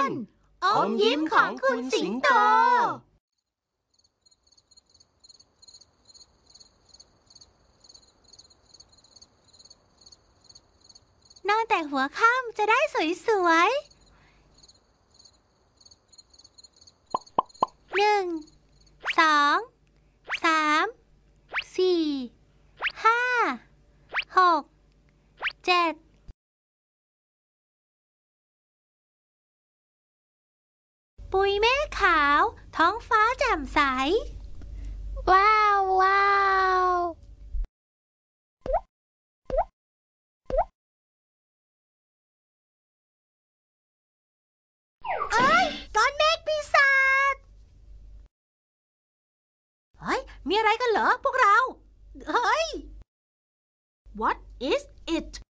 อมยิ้มของคุณสิงโตนอนแต่หัวค่ำจะได้สวยๆ1 2 3 4 5 6 7ปุยเมฆขาวท้องฟ้าแจ่มใสว้าวว้าวเอ้ยก้อนเมฆปีศาจเฮ้ยมีอะไรกันเหรอพวกเราเฮ้ย What is it